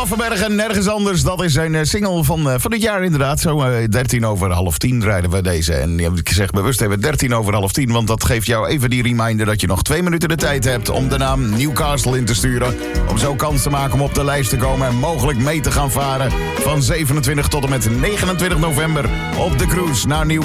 Laffenberg en Nergens Anders. Dat is een single van dit jaar inderdaad. Zo 10:13 rijden we deze. En ik zeg bewust even 10:13, want dat geeft jou even die reminder dat je nog 2 minuten de tijd hebt om de naam Newcastle in te sturen. Om zo kans te maken om op de lijst te komen en mogelijk mee te gaan varen van 27 tot en met 29 november op de cruise naar Newcastle.